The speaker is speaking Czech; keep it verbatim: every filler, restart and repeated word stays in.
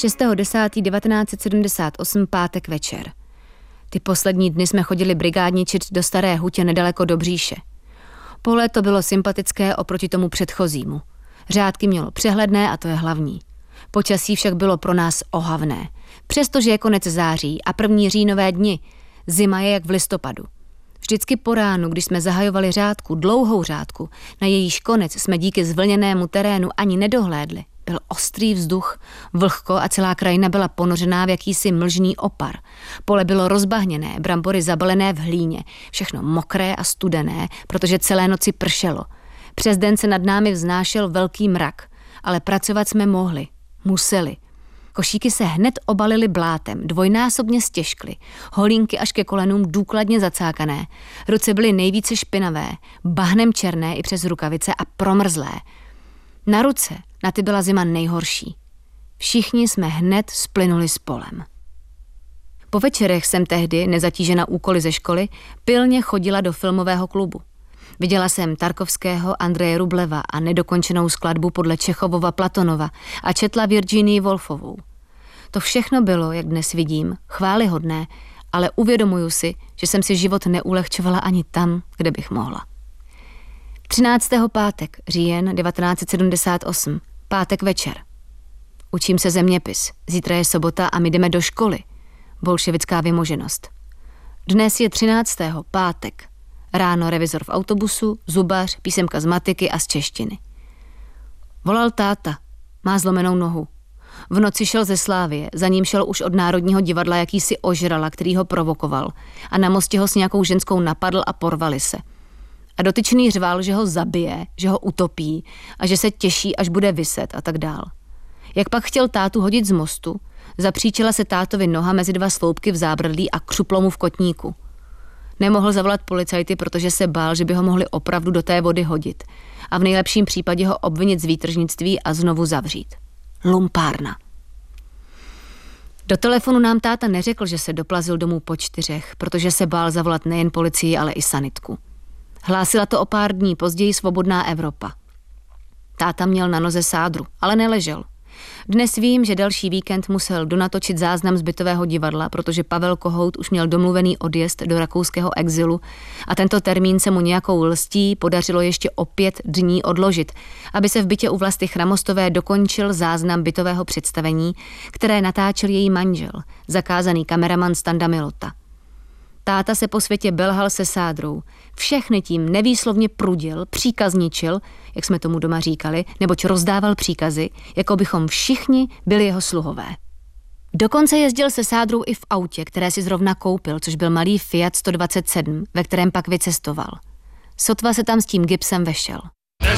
šestého desátého devatenáct set sedmdesát osm pátek večer. Ty poslední dny jsme chodili brigádničit do Staré Hutě nedaleko Dobříše. Pole to bylo sympatické oproti tomu předchozímu. Řádky mělo přehledné a to je hlavní. Počasí však bylo pro nás ohavné. Přestože je konec září a první říjnové dni, zima je jak v listopadu. Vždycky po ránu, když jsme zahajovali řádku, dlouhou řádku, na jejíž konec jsme díky zvlněnému terénu ani nedohlédli. Byl ostrý vzduch, vlhko a celá krajina byla ponořená v jakýsi mlžný opar. Pole bylo rozbahněné, brambory zabalené v hlíně, všechno mokré a studené, protože celé noci pršelo. Přes den se nad námi vznášel velký mrak, ale pracovat jsme mohli, museli. Košíky se hned obalily blátem, dvojnásobně stěžkly, holínky až ke kolenům důkladně zacákané, ruce byly nejvíce špinavé, bahnem černé i přes rukavice a promrzlé. Na ruce, na ty byla zima nejhorší. Všichni jsme hned splynuli s polem. Po večerech jsem tehdy, nezatížena úkoly ze školy, pilně chodila do filmového klubu. Viděla jsem Tarkovského, Andreje Rubleva a nedokončenou skladbu podle Čechovova Platonova a četla Virginii Woolfovou. To všechno bylo, jak dnes vidím, chvályhodné, ale uvědomuju si, že jsem si život neulehčovala ani tam, kde bych mohla. třináctého pátek, říjen devatenáct set sedmdesát osm, pátek večer. Učím se zeměpis, zítra je sobota a my jdeme do školy. Bolševická vymoženost. Dnes je třináctého pátek. Ráno revizor v autobusu, zubař, písemka z matiky a z češtiny. Volal táta, má zlomenou nohu. V noci šel ze Slávie, za ním šel už od Národního divadla jakýsi ožrala, který ho provokoval a na mostě ho s nějakou ženskou napadl a porvali se. A dotyčný řval, že ho zabije, že ho utopí a že se těší, až bude viset a tak dál. Jak pak chtěl tátu hodit z mostu, zapříčila se tátovi noha mezi dva sloupky v zábradlí a křuplo mu v kotníku. Nemohl zavolat policajty, protože se bál, že by ho mohli opravdu do té vody hodit a v nejlepším případě ho obvinit z výtržnictví a znovu zavřít. Lumpárna. Do telefonu nám táta neřekl, že se doplazil domů po čtyřech, protože se bál zavolat nejen policii, ale i sanitku. Hlásila to o pár dní později Svobodná Evropa. Táta měl na noze sádru, ale neležel. Dnes vím, že další víkend musel donatočit záznam z bytového divadla, protože Pavel Kohout už měl domluvený odjezd do rakouského exilu a tento termín se mu nějakou lstí podařilo ještě o pět dní odložit, aby se v bytě u Vlasty Chramostové dokončil záznam bytového představení, které natáčel její manžel, zakázaný kameraman Standa Milota. Táta se po světě belhal se sádrou. Všechny tím nevýslovně prudil, příkazničil, jak jsme tomu doma říkali, neboť rozdával příkazy, jako bychom všichni byli jeho sluhové. Dokonce jezdil se sádrou i v autě, které si zrovna koupil, což byl malý Fiat sto dvacet sedm, ve kterém pak vycestoval. Sotva se tam s tím gipsem vešel.